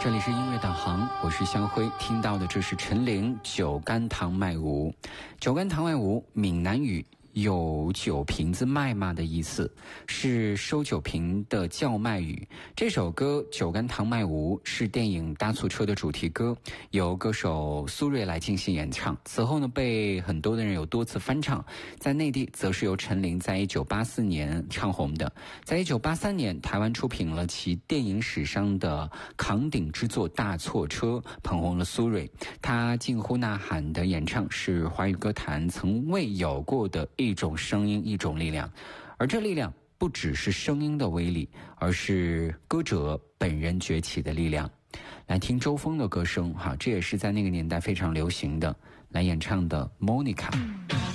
这里是音乐导航，我是香辉，听到的这是陈琳《酒干倘卖无》。酒干倘卖无，闽南语有酒瓶子卖吗的意思，是收酒瓶的叫卖语。这首歌《酒干倘卖无》是电影《大促车》的主题歌，由歌手苏芮来进行演唱。此后呢，被很多的人有多次翻唱，在内地则是由陈琳在1984年唱红的。在1983年，台湾出品了其电影史上的扛鼎之作《大错车》，捧红了苏芮。她近乎呐喊的演唱是华语歌坛曾未有过的一种声音，一种力量。而这力量不只是声音的威力，而是歌者本人崛起的力量。来听周峰的歌声，这也是在那个年代非常流行的，来演唱的 Monica。